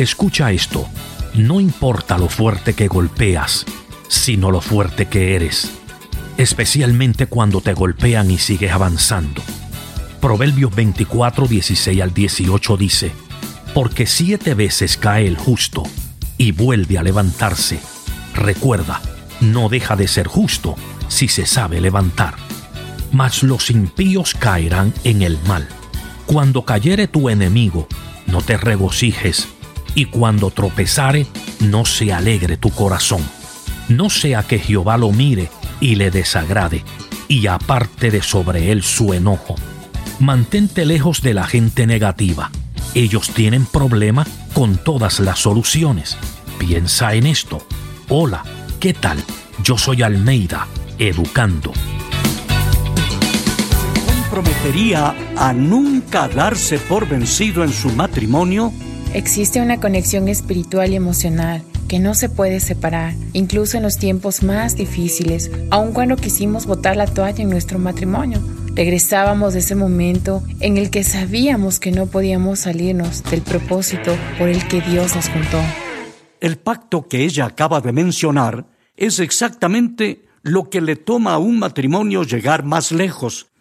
Escucha esto. No importa lo fuerte que golpeas, sino lo fuerte que eres. Especialmente cuando te golpean y sigues avanzando. Proverbios 24, 16 al 18 dice: porque 7 veces cae el justo y vuelve a levantarse. Recuerda, no deja de ser justo si se sabe levantar. Mas los impíos caerán en el mal. Cuando cayere tu enemigo, no te regocijes, y cuando tropezare, no se alegre tu corazón. No sea que Jehová lo mire y le desagrade, y aparte de sobre él su enojo. Mantente lejos de la gente negativa. Ellos tienen problema con todas las soluciones. Piensa en esto. Hola, ¿qué tal? Yo soy Almeida, educando. ¿Comprometería a nunca darse por vencido en su matrimonio? Existe una conexión espiritual y emocional que no se puede separar, incluso en los tiempos más difíciles, aun cuando quisimos botar la toalla en nuestro matrimonio. Regresábamos de ese momento en el que sabíamos que no podíamos salirnos del propósito por el que Dios nos juntó. El pacto que ella acaba de mencionar es exactamente lo que le toma a un matrimonio llegar más lejos.